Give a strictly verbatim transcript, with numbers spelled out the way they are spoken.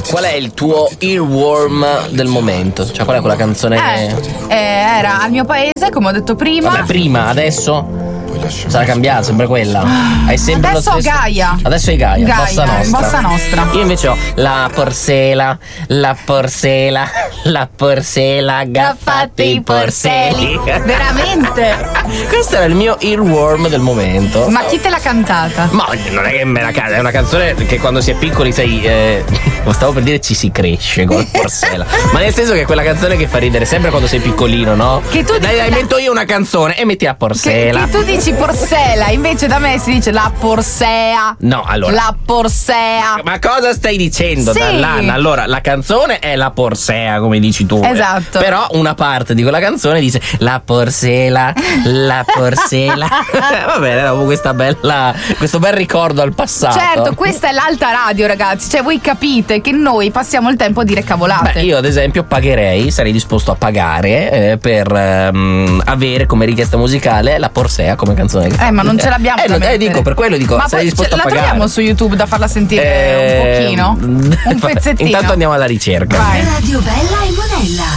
qual è il tuo earworm del momento? Cioè, qual è quella canzone? Eh, eh, era Al mio paese, come ho detto prima. Vabbè, prima, adesso sarà cambiata, sempre quella. Hai sempre Adesso lo stesso... Gaia. Adesso è Gaia, Gaia, Bossa Nostra. Bossa Nostra. Io invece ho la porsela, la porsela, la porsela, gaffate i porseli. Veramente? Questo era il mio earworm del momento. Ma chi te l'ha cantata? Ma non è che me la canta, è una canzone che quando si è piccoli, sai, eh, stavo per dire ci si cresce con la porsela. Ma nel senso che è quella canzone che fa ridere sempre quando sei piccolino, no? Che tu dai, dai, la... metto io una canzone e metti la Che, porsela. che tu dici porsela, invece da me si dice la porsea. No, allora. La porsea. Ma cosa stai dicendo, Sì. Dall'Anna? Allora, la canzone è la porsea, come dici tu. Esatto. Però una parte di quella canzone dice la porsela, la porsela. Va bene, dopo questa bella, questo bel ricordo al passato. Certo, questa è l'alta radio, ragazzi. Cioè, voi capite che noi passiamo il tempo a dire cavolate. Beh, io ad esempio pagherei, sarei disposto a pagare eh, per ehm, avere come richiesta musicale la porsea come canzone. Eh, ma non ce l'abbiamo. Eh, da no, eh, mettere. dico, per quello dico, ma sarei poi disposto ce- a la pagare. troviamo su YouTube da farla sentire Eh, un pochino? Un pezzettino. Intanto andiamo alla ricerca. Vai. Radio Bella e Monella.